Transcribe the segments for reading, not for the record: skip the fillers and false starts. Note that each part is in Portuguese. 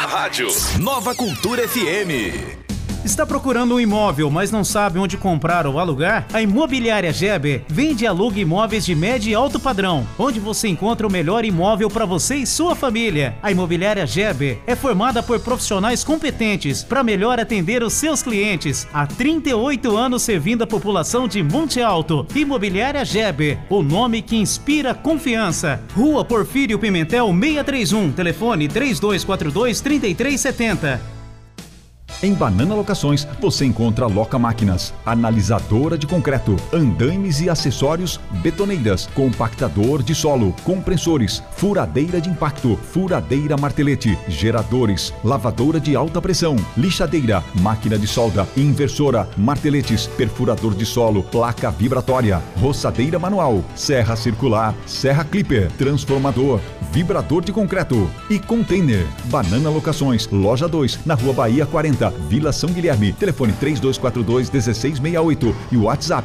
rádio Nova Cultura FM. Está procurando um imóvel, mas não sabe onde comprar ou alugar? A Imobiliária Geber vende e aluga imóveis de médio e alto padrão, onde você encontra o melhor imóvel para você e sua família. A Imobiliária Geber é formada por profissionais competentes para melhor atender os seus clientes. Há 38 anos servindo a população de Monte Alto. Imobiliária Geber, o nome que inspira confiança. Rua Porfírio Pimentel 631, telefone 3242-3370. Em Banana Locações, você encontra Loca Máquinas, analisadora de concreto, andaimes e acessórios, betoneiras, compactador de solo, compressores, furadeira de impacto, furadeira martelete, geradores, lavadora de alta pressão, lixadeira, máquina de solda, inversora, marteletes, perfurador de solo, placa vibratória, roçadeira manual, serra circular, serra clipper, transformador, vibrador de concreto e container. Banana Locações, loja 2, na Rua Bahia 40, Vila São Guilherme. Telefone 3242-1668 e o WhatsApp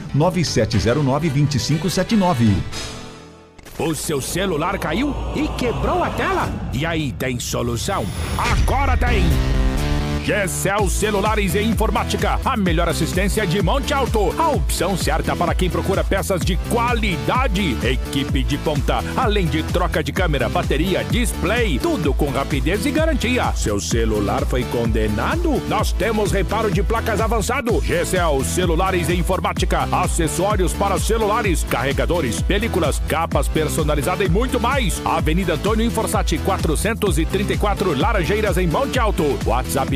99709-2579. O seu celular caiu e quebrou a tela? E aí, tem solução? Agora tem! GCL Celulares e Informática, a melhor assistência de Monte Alto. A opção certa para quem procura peças de qualidade. Equipe de ponta, além de troca de câmera, bateria, display, tudo com rapidez e garantia. Seu celular foi condenado? Nós temos reparo de placas avançado. GCL Celulares e Informática, acessórios para celulares, carregadores, películas, capas personalizadas e muito mais. Avenida Antônio Inforsati, 434 Laranjeiras, em Monte Alto. WhatsApp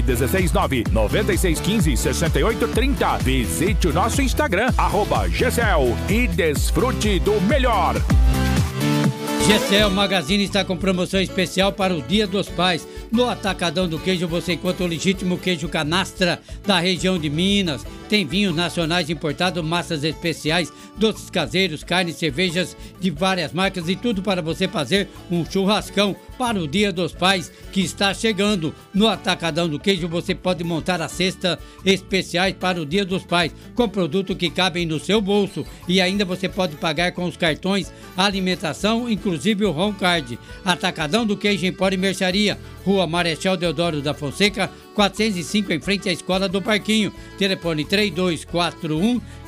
169-9615-6830. Visite o nosso Instagram, @GCL, e desfrute do melhor. GCL Magazine está com promoção especial para o Dia dos Pais. No Atacadão do Queijo você encontra o legítimo queijo canastra da região de Minas. Tem vinhos nacionais importados, massas especiais, doces caseiros, carnes, cervejas de várias marcas e tudo para você fazer um churrascão para o Dia dos Pais que está chegando. No Atacadão do Queijo você pode montar a cesta especiais para o Dia dos Pais, com produtos que cabem no seu bolso, e ainda você pode pagar com os cartões alimentação, inclusive o Home Card. Atacadão do Queijo, Empório e Mercearia, Rua Marechal Deodoro da Fonseca, 405, em frente à Escola do Parquinho. Telefone 3241